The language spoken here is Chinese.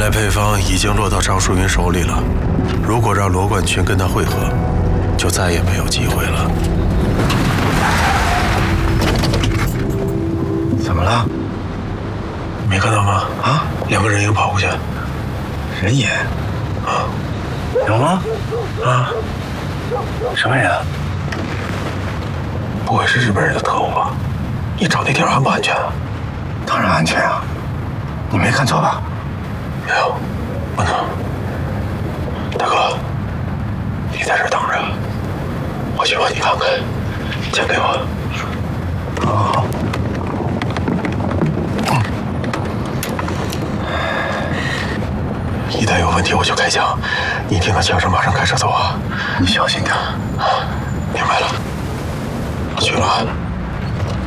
来配方已经落到张淑云手里了，如果让罗冠群跟他会合，就再也没有机会了。 怎么了？ 没看到吗？ 啊 ，2个人影跑过去。 人影？ 啊， 有吗？ 啊， 什么人啊？ 不会是日本人的特务吧？你找那地儿安不安全啊？ 当然安全啊，你没看错吧？ 没有，不能。大哥，你在这儿等着，我去帮你看看，钱给我。 好。 一旦有问题我就开枪，你听到枪声马上开车走啊！ 你小心点。 明白了，我去了。